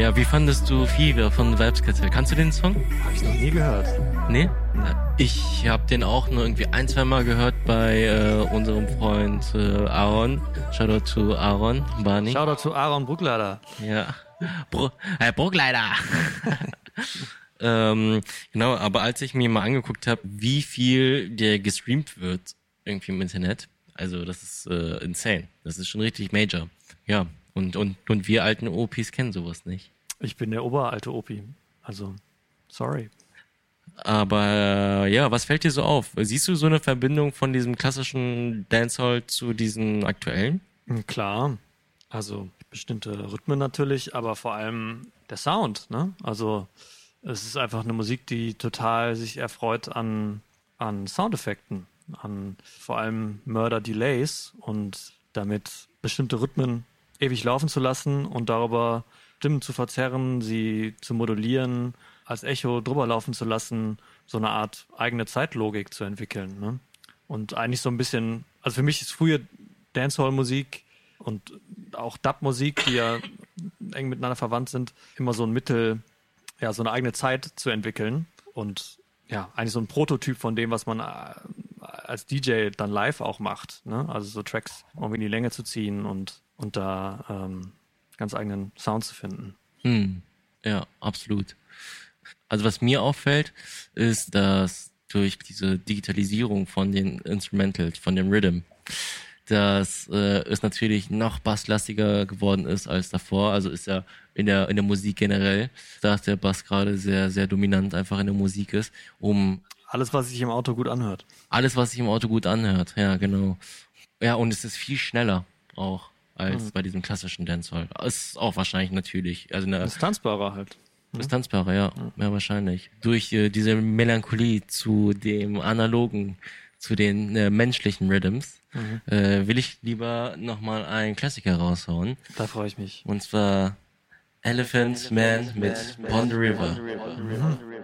Ja, wie fandest du Fever von Vibes Kartel? Kannst du den Song? Habe ich noch nie gehört. Nee? Ich habe den auch nur irgendwie 1-2 Mal gehört bei unserem Freund Aaron. Shoutout to Aaron Barney. Shoutout zu Aaron Bruckleider. Ja. Bruckleider. Genau, aber als ich mir mal angeguckt habe, wie viel der gestreamt wird irgendwie im Internet, also das ist insane. Das ist schon richtig major. Ja, und wir alten OPs kennen sowas nicht. Ich bin der oberalte Opi. Also, sorry. Aber ja, was fällt dir so auf? Siehst du so eine Verbindung von diesem klassischen Dancehall zu diesen aktuellen? Klar. Also bestimmte Rhythmen natürlich, aber vor allem der Sound, ne? Also es ist einfach eine Musik, die total sich erfreut an Soundeffekten, an vor allem Murder-Delays und damit bestimmte Rhythmen ewig laufen zu lassen und darüber Stimmen zu verzerren, sie zu modulieren, als Echo drüber laufen zu lassen, so eine Art eigene Zeitlogik zu entwickeln. Ne? Und eigentlich so ein bisschen, also für mich ist früher Dancehall-Musik und auch Dub-Musik, die ja eng miteinander verwandt sind, immer so ein Mittel, ja, so eine eigene Zeit zu entwickeln und ja, eigentlich so ein Prototyp von dem, was man als DJ dann live auch macht. Ne? Also so Tracks irgendwie in die Länge zu ziehen und da ganz eigenen Sound zu finden. Ja, absolut. Also was mir auffällt, ist, dass durch diese Digitalisierung von den Instrumentals, von dem Rhythm, dass es natürlich noch basslastiger geworden ist als davor. Also ist ja in der Musik generell, dass der Bass gerade sehr, sehr dominant einfach in der Musik ist, Alles, was sich im Auto gut anhört. Alles, was sich im Auto gut anhört, ja, genau. Ja, und es ist viel schneller auch als bei diesem klassischen Dancehall. Ist auch wahrscheinlich natürlich. Also ist tanzbarer halt. Ist tanzbarer, ja, wahrscheinlich. Durch diese Melancholie zu dem analogen, zu den menschlichen Rhythms, will ich lieber nochmal einen Klassiker raushauen. Da freue ich mich. Und zwar Elephant Man mit Pond the River.